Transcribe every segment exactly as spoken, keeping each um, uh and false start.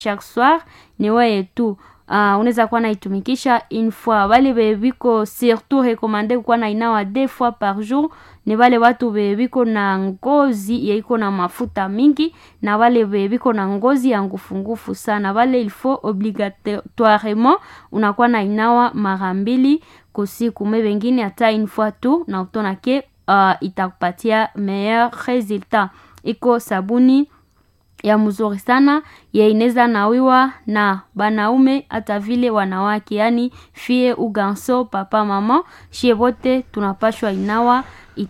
chaque soir ni wewe tu. Uh, unaweza kuwa naitumikisha une fois. Wale bebiko surtout recommandé kuwa na inawa deux fois par jour ni wale watu bebiko na ngozi ya iko na mafuta mingi na wale bebiko na ngozi ya ngufungufu sana. Wale il faut obligatoirement unakuwa na inawa mara mbili kusiku. Me wengine hata une fois tu na utona ke uh, itakupatia meilleur résultat. Iko sabuni ya mzuri sana ya ineza nawiwa na banaume hata vile wanawake, yani fie uganso papa mama shie bote tunapashwa inawa,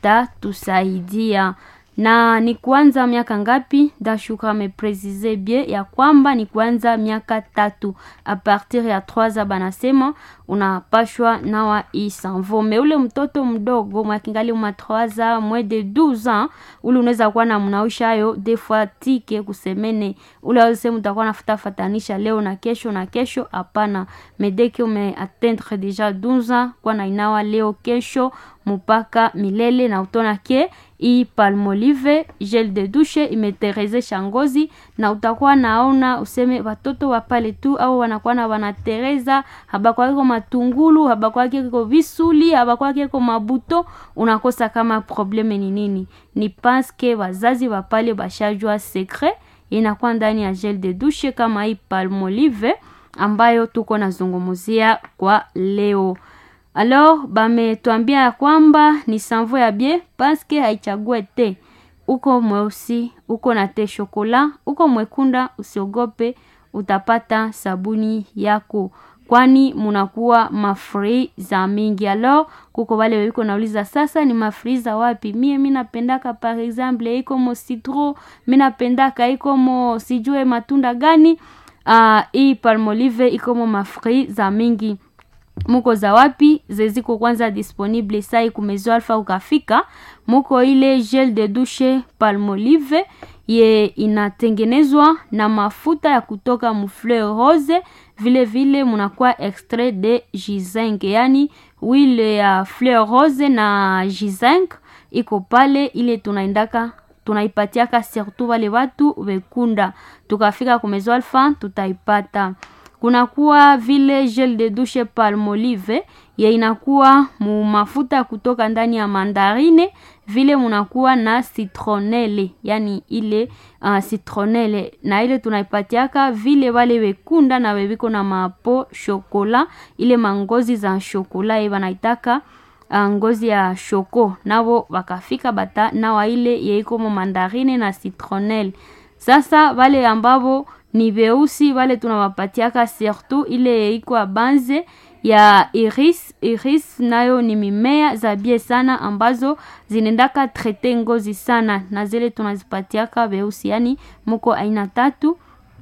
itatusaidia. Na ni kuanza miaka ngapi? Dashuka me préciser bien ya kwamba ni kuanza miaka tatu. A partir ya trois ans banasema unapashwa nawa isanvo. Me ule mtoto mdogo mwakingali uma trois ans, moins de douze ans, ule unaweza kuwa na mnausha yo des fois tike kusemene. Ule wasema utakuwa nafuta fatanisha leo na kesho na kesho, hapana. Mais dès que ume atteindre déjà douze ans, kwa na inawa leo kesho mpaka milele, na utona ke i Palmolive gel de douche imeterezesha ngozi, na utakuwa naona useme watoto wa pale tu au wanakuwa na wanatereza habakwa kiko matungulu, habakwa kiko visuli, habakwa kiko mabuto, unakosa kama probleme ni nini. Ni pense que wazazi wa pale bashajua secret inakuwa ndani ya gel de douche kama hii Palmolive ambayo tuko nazungumzia kwa leo. Alors, bame tuambia ya kwamba ni sanvo ya bie paske haichague te. Uko mweusi, uko na te shokola, uko mwekunda, usiogope, utapata sabuni yako. Kwani munakuwa mafri za mingi. Alors, kuko wale wiko nauliza sasa ni mafri za wapi? Mie mina pendaka par exemple iko mo citron, mina pendaka iko mo sijue matunda gani. Uh, hii Palmolive iko mo mafri za mingi. Muko za wapi? Zeziko kwanza disponible sai kumezo alfa ukafika. Muko ile gel de douche Palmolive ye inatengenezwa na mafuta ya kutoka mufleur rose, vile vile munakuwa extrait de ginseng, yani huile ya fleur rose na ginseng iko pale. Ile tunaendaka tunaipatiaka surtout wale watu wekunda, tukafika kumezo alfa tutaipata. Kunakuwa vile gel de douche Palmolive ya inakuwa mu mafuta kutoka ndani ya mandarine, vile munakuwa na citronelle, yani ile uh, citronelle, na ile tunaipatiaka vile wale wekunda na webiko na mapo shokola, ile mangozi za shokola eba naitaka uh, ngozi ya shoko, nabo wakafika bata na ile yeiko mu mandarine na citronelle. Sasa wale ambabo ni beusi wale tunawapatiaka surtout ile iko banze ya iris. Iris nayo ni mimea za bie sana ambazo zinendaka trete ngozi sana, na zile tunazipatiaka beusi, yani muko aina tatu.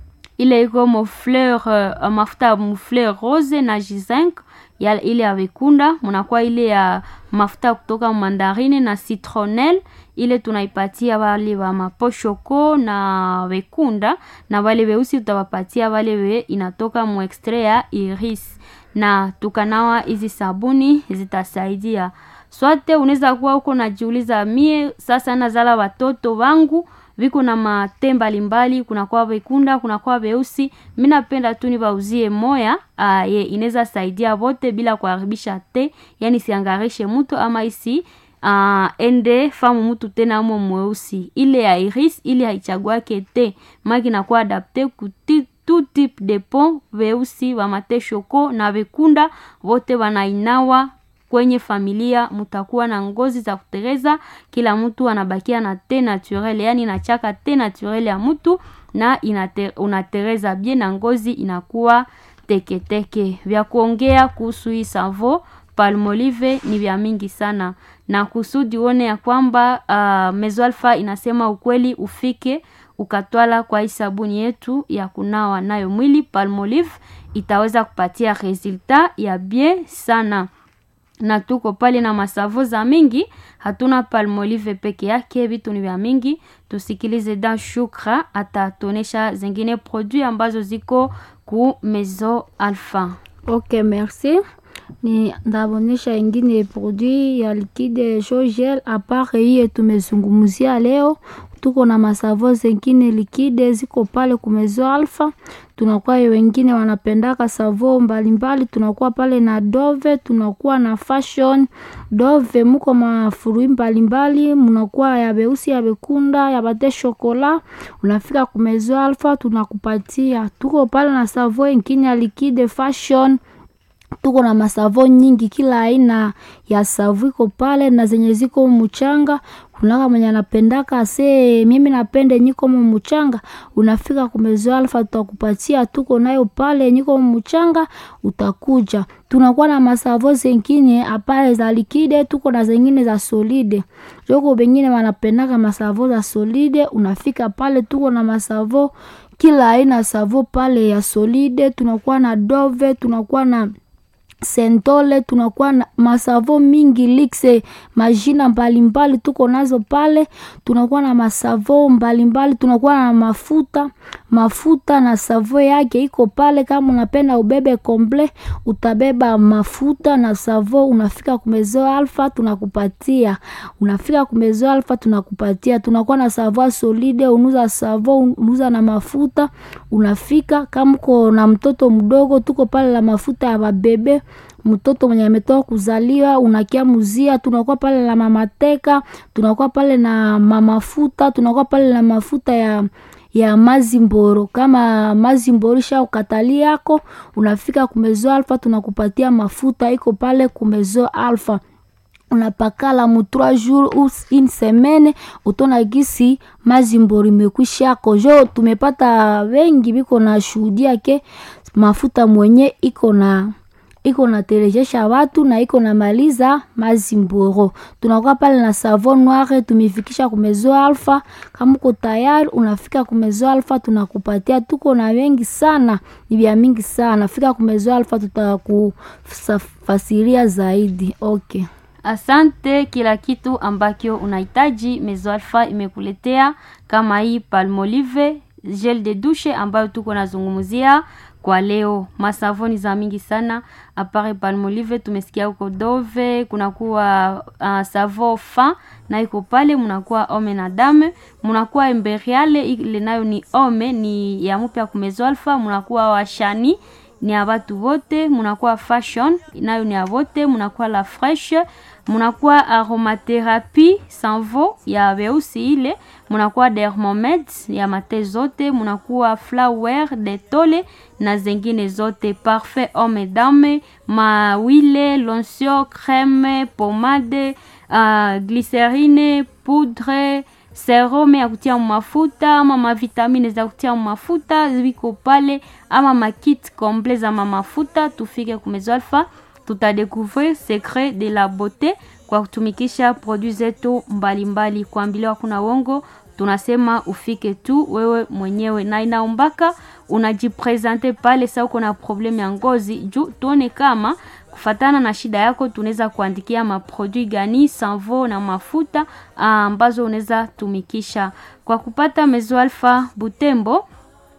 Ile iko mo fleur uh, mafuta mo fleur rose na ginseng ya ile ya wekunda, munakuwa ile ya mafuta kutoka mandarine na citronelle, ile tunaipatia wale wa maposhoko na wekunda, na wale weusi utawapatia wale we inatoka mu extrait ya iris. Na tukanawa hizi sabuni zitasaidia. Swate unaweza kuwa uko najiuliza, mie sasa nazala watoto wangu viko na mate mbalimbali, kuna kwa wekunda, kuna kwa weusi, mimi napenda tu nibauzie moya uh, ye inaweza saidia wote bila kuharibisha te, yani siangarishe mtu ama isi uh, ende famu mtu tena umo mweusi. Ile ya iris ile haichaguake te, maki na kwa adapte kuti tout type de peau, weusi wa mate shoko na wekunda wote wanainawa. Kwenye familia mutakuwa na ngozi za kutereza, kila mtu anabakia na te naturel, yani nachaka te naturel ya mtu na inate, unatereza bien na ngozi inakuwa teke teke. Vya kuongea kuhusu hii savo Palmolive ni vya mingi sana, na kusudi uone ya kwamba uh, Mezo Alpha inasema ukweli ufike ukatwala kwa hii sabuni yetu ya kunawa nayo mwili. Palmolive itaweza kupatia resulta ya bien sana. Na tuko pale na masavo za mingi, hatuna Palmolive peke yake, vitu ni vya mingi. Tusikilize Dan Shukra atatonesha zingine produit ambazo ziko ku Mezo Alpha. Ok, merci. Ni ndabonesha ingine produit ya liquide show gel apart hii tumezungumzia leo. tuko na masavo zengine likide ziko pale kumezo Alpha. Tunakuwa wengine wanapendaka savo mbalimbali, tunakuwa pale na Dove, tunakuwa na Fashion. Dove muko mafurui mbalimbali, munakuwa ya beusi, ya bekunda, ya bate chocolat. Unafika kumezo Alpha tunakupatia. Tuko pale na savo wengine likide Fashion. Tuko na masavo nyingi, kila aina ya savo iko pale na zenye ziko mchanga. Kunaka mwenye anapendaka ase mimi napende nyiko mchanga, unafika kumezo Alpha tutakupatia. Tuko nayo pale nyiko mchanga, utakuja. Tunakuwa na masavo zengine apare za likide, tuko na zengine za solide. Joko bengine wanapendaka masavo za solide, unafika pale tuko na masavo kila aina savo pale ya solide. Tunakuwa na Dove, tunakuwa na Sentole, tunakuwa na masavo mingi Lixe, majina mbalimbali tuko nazo pale. Tunakuwa na masavo mbalimbali, tunakuwa na mafuta mafuta na savo yake iko pale. Kama unapenda ubebe komple, utabeba mafuta na savo. Unafika kumezo Alpha tunakupatia. Unafika kumezo Alpha tunakupatia. Tunakuwa na savo solide, unuza savo, unuza na mafuta. Unafika kama uko na mtoto mdogo, tuko pale la mafuta ya babebe. Mtoto mwenye ametoka kuzaliwa unakia muzia, tunakuwa pale la mamateka, tunakuwa pale na mamafuta, tunakuwa pale na mafuta ya ya mazimboro. Kama mazimboro sha ukatali yako, unafika kumezo Alpha tunakupatia mafuta iko pale kumezo Alpha. Unapakala mu trois jours ou une semaine, utona gisi mazimboro imekwisha kojo. Tumepata wengi biko na shuhudia ke mafuta mwenye iko na iko na terejesha watu na iko na maliza mazimboro. Tunakuwa pale na savon noir, tumefikisha kumezo Alpha. Kama uko tayari unafika kumezo Alpha tunakupatia. Tuko na wengi sana, ni vya mingi sana. Fika kumezo Alpha tutakufasiria zaidi. Okay. Asante, kila kitu ambakyo unahitaji Mezo Alpha imekuletea, kama hii Palmolive gel de douche ambayo tuko nazungumzia kwa leo. Masavoni za mingi sana apare Palmolive, tumesikia uko Dove, kunakuwa uh, savo fa na iko pale, munakuwa homme na dame, munakuwa Imperiale ile nayo ni homme, ni ya mpya kumezo Alpha, munakuwa washani ni ya watu wote, munakuwa Fashion nayo ni ya wote, munakuwa la Fresh, munakuwa aromathérapie sanvo ya weusi ile, munakuwa Dermomed ya mate zote, munakuwa Flower de Tole na zengine zote, parfait homme dame, mawile, lotion, crème, pomade, uh, glycérine, poudre, serum ya kutia mafuta, ama mavitamine za kutia mafuta ziko pale, ama makit complet za mafuta. Tufike kumezo Alpha tutadécouvrir secret de la beauté kwa kutumikisha produits zetu mbalimbali. Kuambiliwa kuna wongo, tunasema ufike tu wewe mwenyewe, na inaombaka unajipresente pale sa uko na problem ya ngozi, juu tuone kama kufatana na shida yako tunaweza kuandikia maproduit gani sanvo na mafuta ambazo unaweza tumikisha. Kwa kupata Mezo Alpha Butembo,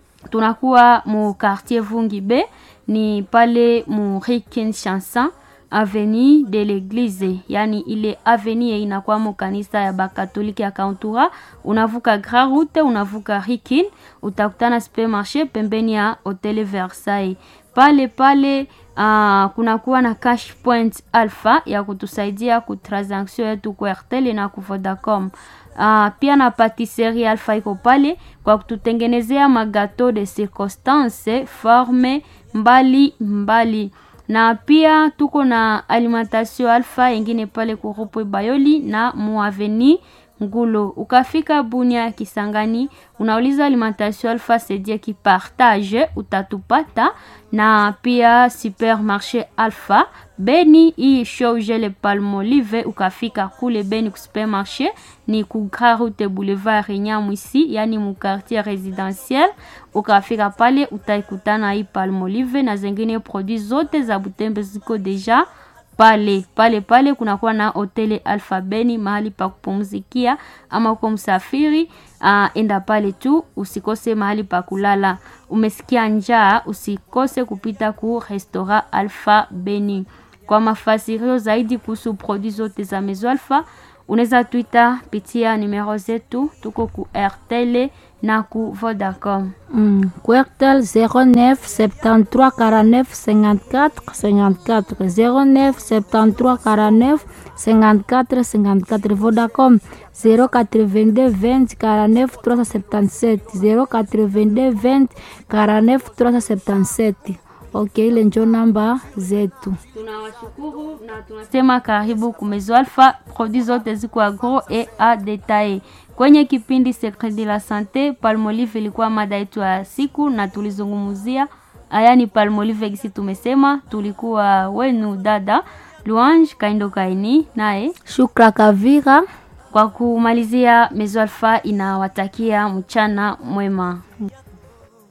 tunakuwa mu quartier Vungi B, ni pale mu Rikin Chanson avenue de l'église, yani ile avenue inakuwa mu kanisa ya bakatoliki ya Kauntura. Unavuka Grand Route, unavuka Rikin, utakutana supermarché pembeni ya Hotel Versailles. Pale pale uh, kuna kuwa na cash point Alpha ya kutusaidia ku transaction yetu kwa Airtel na ku Vodacom. Uh, pia na patisserie Alpha iko pale kwa kututengenezea magato de circonstance forme mbali mbali. Na pia tuko na alimentation Alpha yengine pale ku Ropo Bayoli na Muaveni Ngulo. Ukafika Bunia Kisangani, unauliza alimentation Alpha c'est qui partage, utatupata. Na pia supermarché Alpha Beni i show gel Palmolive, ukafika kule Beni ku supermarché ni ku Grand Route Boulevard Nyamu ici, yani mu quartier résidentiel. Ukafika pale utaikutana hii Palmolive na zengine produits zote za Butembe ziko deja pale pale pale. Kuna kuwa na Hotel Alpha Beni, mahali pa kupumzikia, ama uko msafiri uh, enda pale tu, usikose mahali pa kulala. Umesikia njaa, usikose kupita ku restaurant Alpha Beni. Kwa mafasirio zaidi kuhusu produits zote za Mezo Alpha, Unaweza tuita pitia numero zetu, tuko ku Airtel na ku Vodacom. Mm. Ku Airtel zéro neuf soixante-treize quarante-neuf cinquante-quatre cinquante-quatre zéro neuf soixante-treize quarante-neuf cinquante-quatre cinquante-quatre. Vodacom zéro quatre-vingt-deux vingt quarante-neuf trois cent soixante-dix-sept zéro quatre-vingt-deux vingt quarante-neuf trois cent soixante-dix-sept. Okay, ile njo namba zetu. Tunawashukuru na tunasema karibu ku Maison Alpha, produits zote ziko agro et à détail. Kwenye kipindi Secret de la Santé, Palmolive ilikuwa mada yetu ya siku na tulizungumzia ayani Palmolive. Gisi tumesema tulikuwa wenu dada Louange Kaindo Kaini nae Shukra Kavira. Kwa kumalizia, Maison Alpha inawatakia mchana mwema.